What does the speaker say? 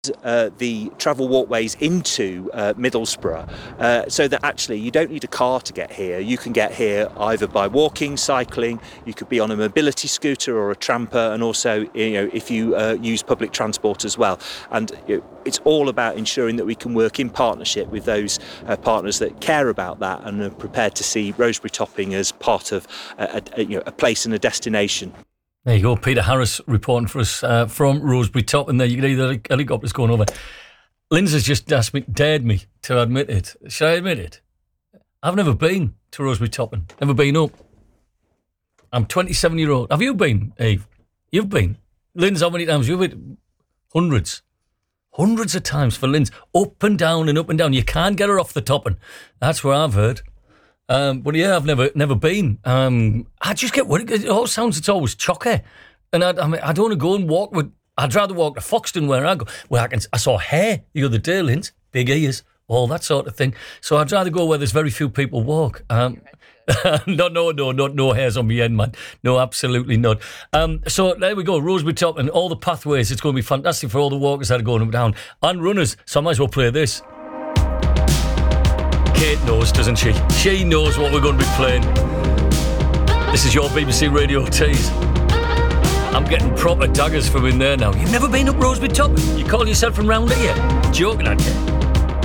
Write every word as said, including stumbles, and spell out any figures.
Uh, the travel walkways into uh, Middlesbrough, uh, so that actually you don't need a car to get here. You can get here either by walking, cycling, you could be on a mobility scooter or a tramper, and also, you know, if you uh, use public transport as well. And you know, it's all about ensuring that we can work in partnership with those uh, partners that care about that and are prepared to see Rosebery Topping as part of a, a, you know, a place and a destination. There you go, Peter Harris reporting for us uh, from Rosebery Topping. There you can hear the helicopters going over. Lindsay's just asked me, dared me to admit it. Should I admit it? I've never been to Rosebery Topping. Never been up. I'm twenty-seven year old. Have you been, Eve? You've been. Lindsay, how many times? You've been? Hundreds. Hundreds of times for Lindsay. Up and down and up and down. You can't get her off the Topping. That's what I've heard. Um, but yeah, I've never never been. Um, I just get worried. It all sounds, it's always chocker. And I, I mean, I don't want to go and walk with, I'd rather walk to Foxton where I go, where I can, I saw hair the other day, Linz, big ears, all that sort of thing. So I'd rather go where there's very few people walk. Um, no, no, no, not no hairs on my end, man. No, absolutely not. Um, so there we go, Rosebery Top and all the pathways. It's going to be fantastic for all the walkers that are going up and down and runners. So I might as well play this. Kate knows, doesn't she? She knows what we're going to be playing. This is your B B C Radio Tease. I'm getting proper daggers from in there now. You've never been up Rosebery Top? You call yourself from round here? Joking, aren't you?